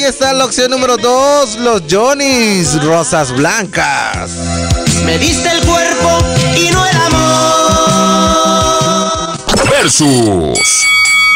Ahí está la opción número 2, los Johnny's, Rosas Blancas. Me diste el cuerpo y no el amor. Versus.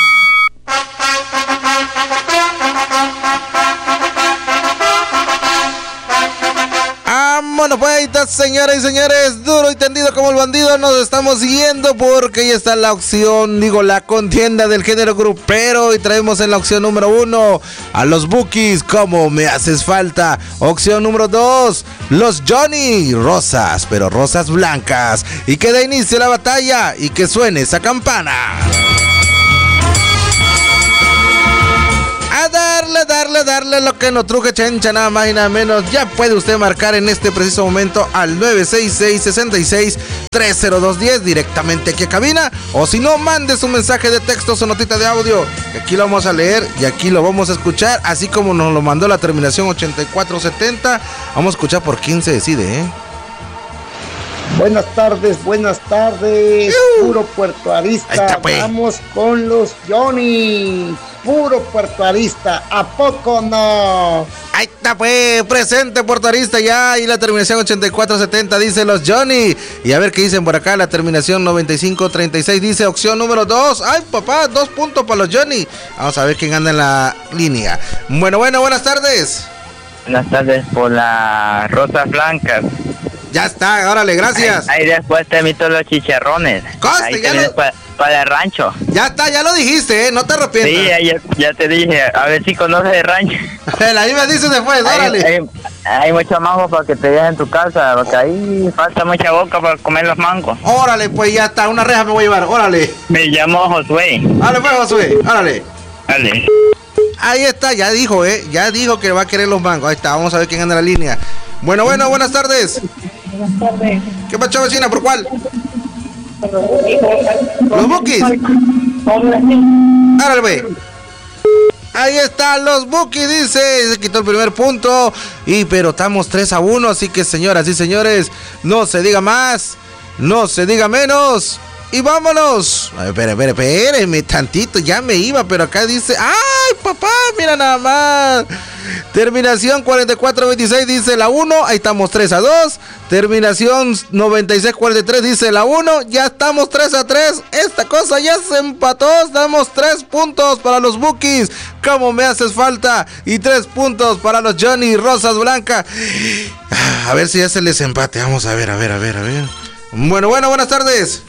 Bueno, pues ahí está, señoras y señores, duro y tendido como el bandido, nos estamos yendo porque ahí está la opción, la contienda del género grupero, y traemos en la opción número 1 a los Bukis, como me haces falta. Opción número 2, los Johnny, rosas, pero rosas blancas, y que dé inicio a la batalla y que suene esa campana. A darle lo que nos truje, chencha, nada más y nada menos. Ya puede usted marcar en este preciso momento al 966-66-30210 directamente aquí a cabina, o si no, mande su mensaje de texto, su notita de audio, que aquí lo vamos a leer y aquí lo vamos a escuchar, así como nos lo mandó la terminación 8470. Vamos a escuchar por quién se decide, Buenas tardes. Puro Puerto Arista. Vamos con los Johnny. Puro Puerto Arista. ¿A poco no? Ahí está, pues, presente Puerto Arista ya. Y la terminación 8470 dice los Johnny. Y a ver qué dicen por acá. La terminación 9536 dice opción número 2. Ay, papá, 2 puntos para los Johnny. Vamos a ver quién anda en la línea. Bueno, buenas tardes. Buenas tardes por las rosas blancas. Ya está, órale, gracias. Ahí después te invito los chicharrones. Coste, ahí ya lo... para el rancho. Ya está, ya lo dijiste, no te arrepientas. Sí, ya te dije, a ver si conoces el rancho. Ahí me dices después, órale. Hay muchos mangos para que te dejes en tu casa, porque ahí falta mucha boca para comer los mangos. Órale, pues ya está, una reja me voy a llevar, órale. Me llamo Josué. Órale, pues, Josué, órale. Dale. Ahí está, ya dijo que va a querer los mangos. Ahí está, vamos a ver quién anda en la línea. Bueno, buenas tardes. Buenas tardes. ¿Qué pasó, vecina? ¿Por cuál? Los Bukis. Árale, güey. Ahí están los Bukis, dice. Se quitó el primer punto. Pero estamos 3-1. Así que, señoras y señores, no se diga más, no se diga menos. Y vámonos. Espéreme tantito. Ya me iba, pero acá dice. ¡Ay, papá! Mira nada más. Terminación 4426 dice la 1. Ahí estamos 3-2. Terminación 9643 dice la 1. Ya estamos 3-3. Esta cosa ya se empató. Damos 3 puntos para los Bukis, como me haces falta. Y 3 puntos para los Johnny Rosas Blancas. A ver si ya se les empate. Vamos a ver. Bueno, buenas tardes.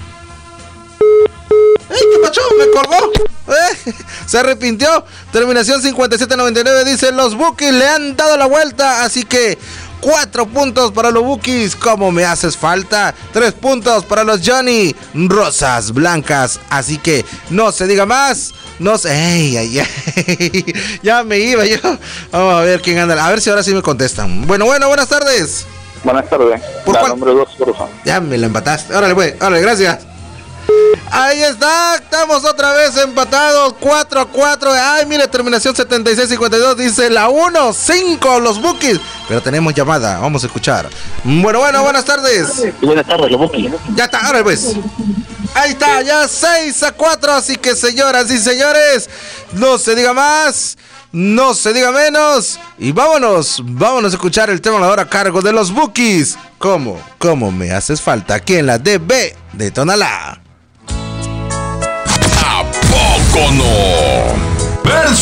¿Qué pasó? Me colgó. Se arrepintió. Terminación 5799 dice los Bukis le han dado la vuelta. Así que 4 puntos para los Bukis, como me haces falta. 3 puntos para los Johnny Rosas Blancas. Así que no se diga más. No sé. Ya me iba yo. Vamos a ver quién anda. A ver si ahora sí me contestan. Bueno, buenas tardes. Buenas tardes. ¿Por cuál? Número 2, por favor. Ya me la empataste. Órale, gracias. Ahí está, estamos otra vez empatados, 4-4. Ay, mire, terminación 7652 dice la 1-5 los Bukis. Pero tenemos llamada, vamos a escuchar. Bueno, buenas tardes. Buenas tardes, los Bukis. Ya está, ahora pues. Ahí está, ya 6-4. Así que, señoras y señores, no se diga más, no se diga menos. Y vámonos a escuchar el tema a cargo de los Bukis. ¿Cómo me haces falta? Aquí en la DB de Tonalá. ¿A poco no?